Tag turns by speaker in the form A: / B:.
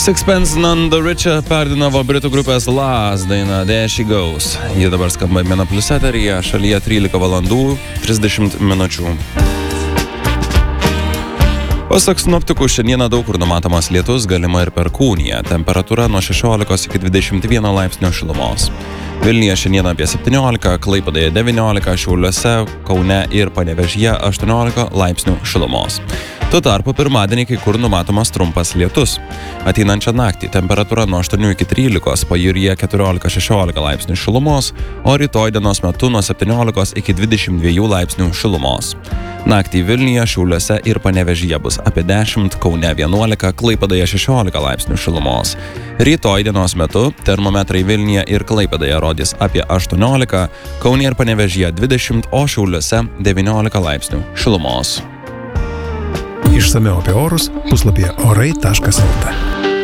A: Sixpence None the Richer perdinavo britų grupės Last dainą There She Goes. Ji dabar skamba Meno Plus eteryje, šalyje 13 valandų 30 minučių. Pasak sinoptikų, šiandieną daug kur numatomas lietus, galima ir perkūnija. Temperatūra nuo 16 iki 21 laipsnio šilumos. Vilniuje šiandieną apie 17, Klaipėdoje 19, Šiauliuose, Kaune ir Panevėžyje 18 laipsnių šilumos. Tuo tarpu pirmadienį kai kur numatomas trumpas lietus. Ateinančią naktį temperatūra nuo 8 iki 13, pajūryje 14-16 laipsnių šilumos, o rytoj dienos metu nuo 17 iki 22 laipsnių šilumos. Naktį Vilniuje, Šiauliuose ir Panevėžyje bus apie 10, Kaune 11, Klaipėdoje 16 laipsnių šilumos. Rytoj dienos metu termometrai Vilniuje ir Klaipėdoje rodys apie 18, Kaune ir Panevėžyje 20, o Šiauliuose 19 laipsnių šilumos.
B: Išsamiau apie orus puslapyje orai.lt.